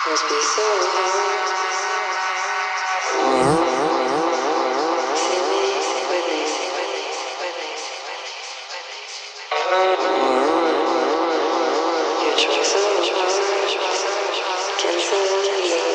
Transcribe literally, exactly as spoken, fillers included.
Must be so hard. See me with me, with me, with me, with me. You try so hard. Cancel.